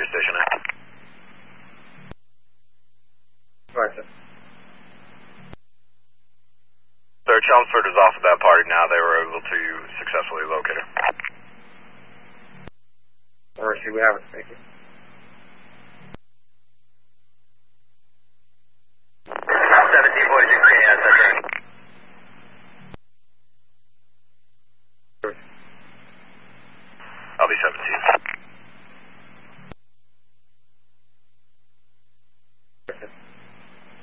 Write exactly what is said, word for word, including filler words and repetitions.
station now. Right, sir. Sir, Chelmsford is off of that party now. They were able to successfully locate her. Mercy, we have it. Thank you. seventeen forty-six, yeah, that's right. I'll be seventeen.